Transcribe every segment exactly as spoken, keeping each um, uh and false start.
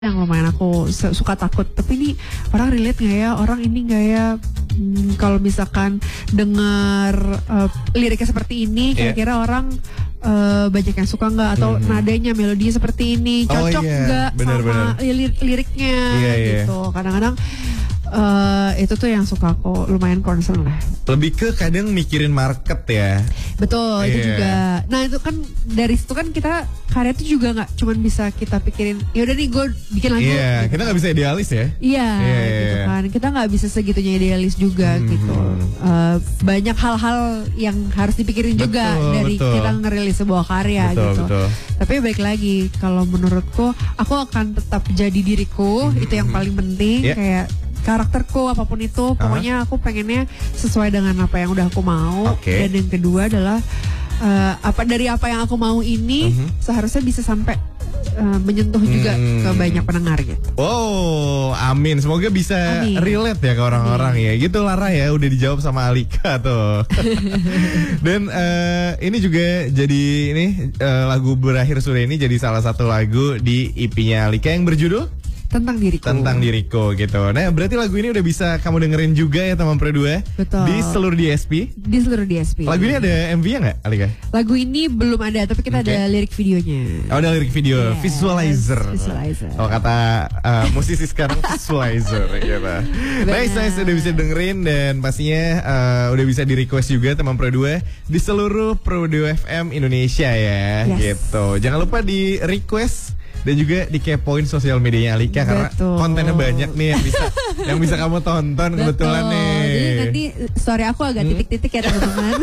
yang lumayan aku suka takut, tapi ini orang relate nggak ya, orang ini nggak ya, hmm, kalau misalkan dengar uh, liriknya seperti ini, kira-kira yeah. orang uh, banyak yang suka nggak, atau hmm. nadanya, melodinya seperti ini, cocok nggak oh, yeah. sama lir liriknya yeah, gitu. Yeah. Kadang-kadang Uh, itu tuh yang suka aku lumayan concern lah. Lebih ke kadang mikirin market ya. Betul, yeah. itu juga. Nah itu kan dari situ kan kita karya tuh juga nggak cuman bisa kita pikirin, ya udah nih gue bikin lagu. Iya, yeah, gitu. kita nggak bisa idealis ya. Iya, yeah, yeah, gitu yeah. kan. Kita nggak bisa segitunya idealis juga hmm. gitu. Uh, banyak hal-hal yang harus dipikirin betul, juga dari betul. kita ngerilis sebuah karya betul, gitu. Betul. Tapi baik lagi, kalau menurutku, aku akan tetap jadi diriku, hmm. itu yang paling penting. Yeah. Kayak karakterku apapun itu, pokoknya aku pengennya sesuai dengan apa yang udah aku mau. Okay. Dan yang kedua adalah uh, apa dari apa yang aku mau ini uh-huh. seharusnya bisa sampai uh, menyentuh hmm. juga ke banyak pendengar gitu. Wow, amin. Semoga bisa amin. relate ya ke orang-orang ya. Gitu Lara ya, udah dijawab sama Alika tuh. Dan uh, ini juga jadi ini uh, lagu Berakhir Sudah ini jadi salah satu lagu di E P-nya Alika yang berjudul Tentang Diriku. Tentang Diriku gitu. Nah berarti lagu ini udah bisa kamu dengerin juga ya teman Pro dua. Betul. Di seluruh D S P. Di seluruh D S P. Lagu ini ada M V-nya nggak, Alika? Lagu ini belum ada, tapi kita okay. ada lirik videonya. Oh, ada lirik video, yes. visualizer. Visualizer. Kalau kata uh, musisi sekarang visualizer gitu. Nice, nice, udah bisa dengerin dan pastinya uh, udah bisa di request juga teman Pro dua di seluruh Pro dua F M Indonesia ya. Yes. Gitu. Jangan lupa di request dan juga dikepoin sosial medianya Alika. Betul. Karena kontennya banyak nih yang bisa yang bisa kamu tonton. Betul. Kebetulan nih. Jadi nanti story aku agak titik-titik ya teman-teman.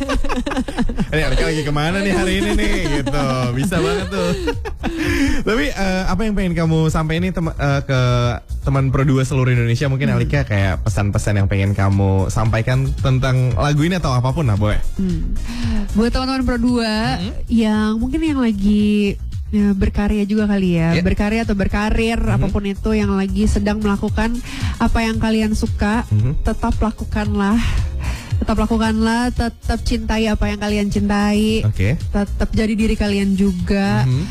Ini Alika lagi kemana nih hari ini nih gitu. Bisa banget tuh. Tapi uh, apa yang pengen kamu sampaikan nih tem- uh, ke teman Pro dua seluruh Indonesia? Mungkin hmm. Alika kayak pesan-pesan yang pengen kamu sampaikan tentang lagu ini atau apapun lah boleh. Hmm. Buat teman-teman Pro dua hmm. yang mungkin yang lagi ya, berkarya juga kali ya, yeah. berkarya atau berkarir mm-hmm. apapun itu, yang lagi sedang melakukan apa yang kalian suka, mm-hmm. tetap lakukanlah, tetap lakukanlah, tetap cintai apa yang kalian cintai, okay. tetap jadi diri kalian juga, mm-hmm.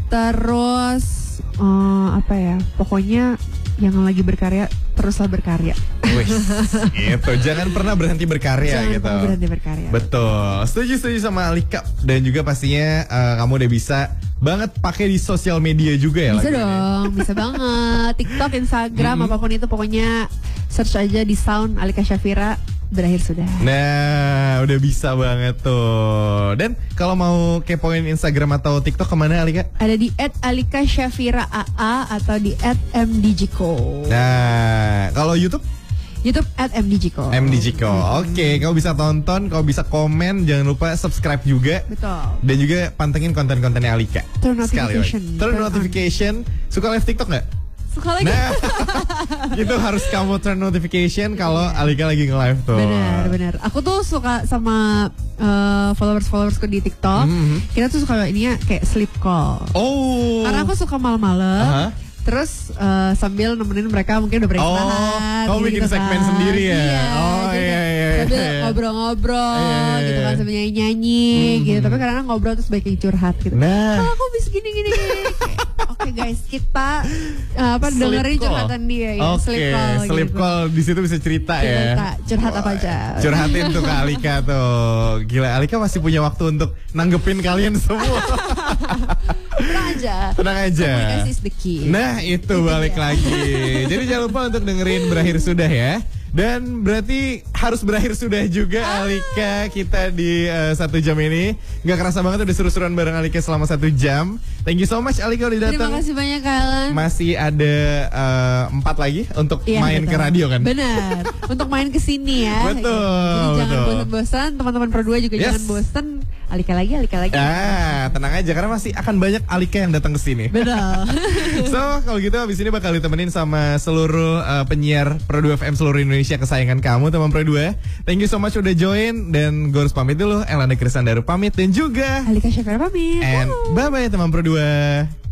terus uh, apa ya, pokoknya yang lagi berkarya teruslah berkarya. Wih, gitu. Jangan pernah berhenti berkarya. Jangan gitu. pernah berhenti berkarya. Betul. Setuju setuju sama Alika. Dan juga pastinya uh, kamu udah bisa banget pakai di sosial media juga ya. Bisa dong, ini. Bisa banget. TikTok, Instagram, mm-hmm. apapun itu, pokoknya search aja di Sound Alika Syafira. Berakhir Sudah. Nah, udah bisa banget tuh. Dan kalau mau kepoin Instagram atau TikTok kemana Alika? Ada di et alika syafira a a atau di et m d j co. Nah, kalau YouTube? YouTube at M D J Co. M D J Co. Hmm. Oke, okay, kamu bisa tonton, kamu bisa komen, jangan lupa subscribe juga. Betul. Dan juga pantengin konten-kontennya Alika. Turn notification. Turn, Turn notification. Suka live TikTok nggak? Suka lagi. Nah, itu harus kamu turn notification kalau Alika lagi nge-live tuh. Benar, benar. Aku tuh suka sama uh, followers-followersku di TikTok. Mm-hmm. Kita tuh suka ininya kayak sleep call. Oh. Karena aku suka malam-malam. Uh-huh. Terus uh, sambil nemenin mereka mungkin udah beristirahat. Oh, kamu bikin gitu segmen kan. sendiri ya? Iya, oh iya iya. Sambil ngobrol-ngobrol iya, iya, iya. gitu kan, sambil nyanyi-nyanyi mm-hmm. gitu. Tapi kadang kalau ngobrol terus baik yang curhat gitu. Nah. Oh, aku bisa gini-gini. Oke okay, guys, kita uh, apa sleep dengerin call. Curhatan dia ya. Okay. Sleep call. Sleep gitu. call di situ bisa cerita, cerita ya. Curhat oh, apa aja. Curhatin tuh ke Alika tuh. Gila, Alika masih punya waktu untuk nanggepin kalian semua. Tenang aja. Tenang aja. Komunikasi is the key. Nah, itu, itu balik dia. lagi. Jadi jangan lupa untuk dengerin Berakhir Sudah ya. Dan berarti harus berakhir sudah juga ah. Alika kita di uh, satu jam ini. Gak kerasa banget udah seru-seruan bareng Alika selama satu jam. Thank you so much Alika udah datang. Terima kasih banyak Alan. Masih ada uh, empat lagi untuk ya, main betul. ke radio kan. Benar. Untuk main ke sini ya. Betul. Jadi jangan bosan-bosan. Teman-teman Pro dua juga yes. jangan bosan. Alika lagi, Alika lagi. Ah, tenang aja karena masih akan banyak Alika yang datang ke sini. Betul. So, kalau gitu habis ini bakal ditemenin sama seluruh uh, penyiar Pro dua F M seluruh Indonesia kesayangan kamu teman Pro dua. Thank you so much udah join dan gue harus pamit dulu. Elana Krisandaru pamit dan juga Alika Syafira pamit. And bye bye teman Pro dua.